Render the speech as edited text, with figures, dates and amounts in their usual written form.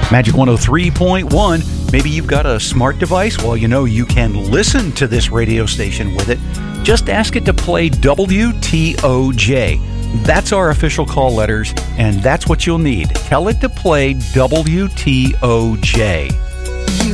Magic 103.1. Maybe you've got a smart device. Well, you know you can listen to this radio station with it. Just ask it to play WTOJ. That's our official call letters, and that's what you'll need. Tell it to play WTOJ.